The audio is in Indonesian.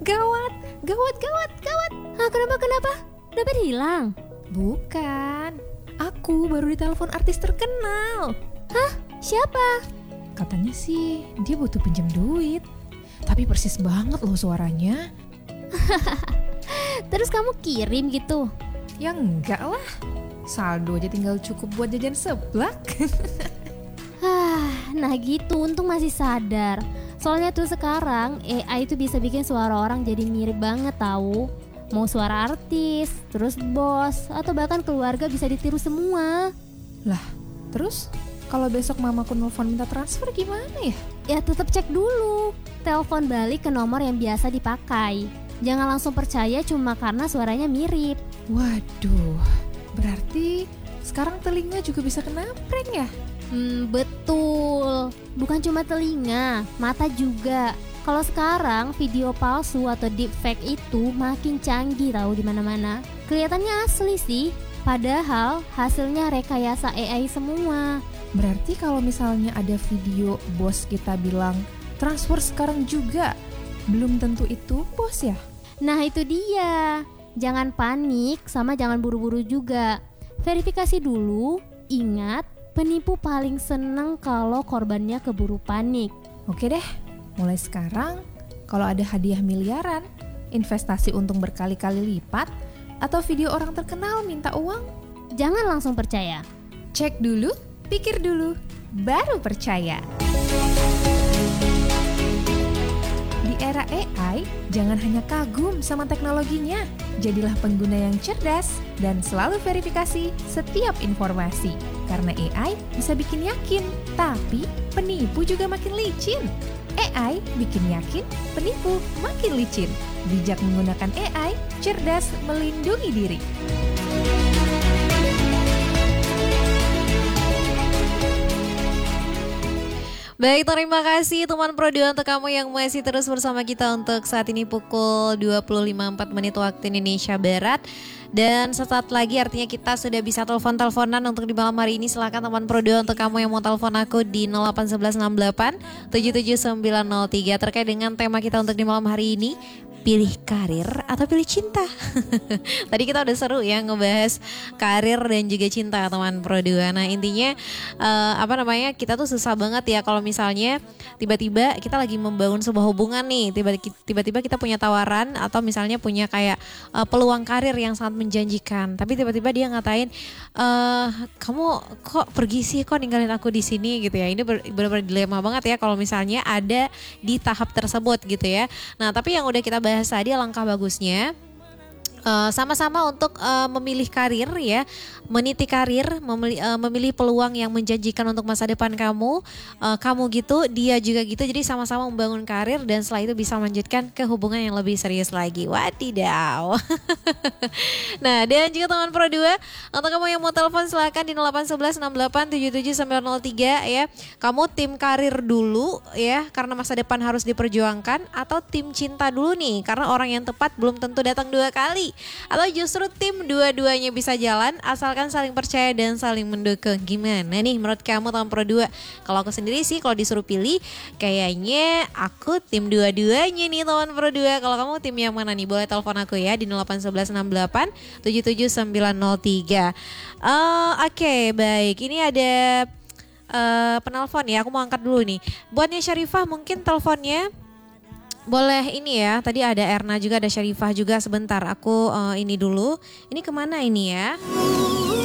Gawat, gawat, gawat, gawat. Kenapa? Dompet hilang? Bukan, aku baru ditelepon artis terkenal. Siapa? Katanya sih dia butuh pinjam duit. Tapi persis banget loh suaranya. Terus kamu kirim gitu? Ya enggak lah, saldo aja tinggal cukup buat jajan seblak. Nah gitu, untung masih sadar. Soalnya tuh sekarang AI itu bisa bikin suara orang jadi mirip banget tahu. Mau suara artis, terus bos, atau bahkan keluarga bisa ditiru semua. Lah, terus kalau besok mamaku nelfon minta transfer gimana ya? Ya tetap cek dulu. Telepon balik ke nomor yang biasa dipakai. Jangan langsung percaya cuma karena suaranya mirip. Waduh, berarti sekarang telinga juga bisa kena prank ya? Betul. Bukan cuma telinga, mata juga. Kalau sekarang video palsu atau deepfake itu makin canggih tahu di mana-mana. Kelihatannya asli sih, padahal hasilnya rekayasa AI semua. Berarti kalau misalnya ada video bos kita bilang transfer sekarang juga, belum tentu itu bos ya? Nah itu dia. Jangan panik sama jangan buru-buru juga. Verifikasi dulu. Ingat, penipu paling seneng kalau korbannya keburu panik. Oke deh, mulai sekarang kalau ada hadiah miliaran, investasi untung berkali-kali lipat, atau video orang terkenal minta uang, Jangan langsung percaya. cek dulu, pikir dulu, baru percaya. Di era AI, jangan hanya kagum sama teknologinya, jadilah pengguna yang cerdas dan selalu verifikasi setiap informasi. Karena AI bisa bikin yakin, tapi penipu juga makin licin. AI bikin yakin, penipu makin licin. Bijak menggunakan AI, cerdas melindungi diri. Baik, terima kasih teman Pro2 untuk kamu yang masih terus bersama kita untuk saat ini pukul 20.54 waktu Indonesia Barat. Dan sesaat lagi artinya kita sudah bisa telepon-teleponan untuk di malam hari ini. Silakan teman Pro2 untuk kamu yang mau telepon aku di 081168 77903 terkait dengan tema kita untuk di malam hari ini. Pilih karir atau pilih cinta? Tadi kita udah seru ya ngebahas karir dan juga cinta teman Pro2. Nah intinya kita tuh susah banget ya kalau misalnya tiba-tiba kita lagi membangun sebuah hubungan nih, tiba-tiba kita punya tawaran atau misalnya punya kayak peluang karir yang sangat menjanjikan, tapi tiba-tiba dia ngatain kamu kok pergi sih, kok ninggalin aku di sini gitu ya. Ini benar-benar dilema banget ya kalau misalnya ada di tahap tersebut gitu ya. Nah tapi yang udah kita bahas tadi, langkah bagusnya sama-sama untuk memilih karir ya, meniti karir, memilih peluang yang menjanjikan untuk masa depan kamu, kamu gitu, dia juga gitu. Jadi sama-sama membangun karir dan setelah itu bisa melanjutkan ke hubungan yang lebih serius lagi. Wadidaw. Nah dan juga teman Pro2, untuk kamu yang mau telepon silakan di 081168779903 ya. Kamu tim karir dulu ya karena masa depan harus diperjuangkan, atau tim cinta dulu nih karena orang yang tepat belum tentu datang dua kali, atau justru tim dua-duanya bisa jalan asalkan saling percaya dan saling mendukung. Gimana nih menurut kamu teman Pro2? Kalau aku sendiri sih kalau disuruh pilih kayaknya aku tim dua-duanya nih teman Pro2. Kalau kamu tim yang mana nih? Boleh telepon aku ya di 081168 77903. Oke, baik. Ini ada penelpon ya. Aku mau angkat dulu nih. Buatnya Syarifah mungkin teleponnya boleh ini ya. Tadi ada Erna juga, ada Syarifah juga. Sebentar aku ini dulu. Ini kemana ini ya?